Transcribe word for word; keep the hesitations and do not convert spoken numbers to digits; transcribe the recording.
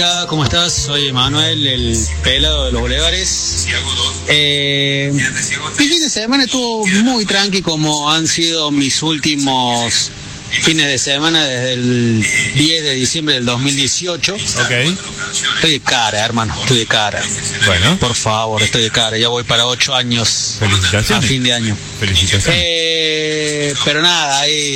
Hola, ¿cómo estás? Soy Manuel, el pelado de los bulevares. Eh, mi fin de semana estuvo muy tranqui, como han sido mis últimos fines de semana desde el diez de diciembre del dos mil dieciocho. Ok. Estoy de cara, hermano, estoy de cara. Bueno. Por favor, estoy de cara. Ya voy para ocho años. Felicitaciones. A fin de año. Felicitaciones. Eh, pero nada, ahí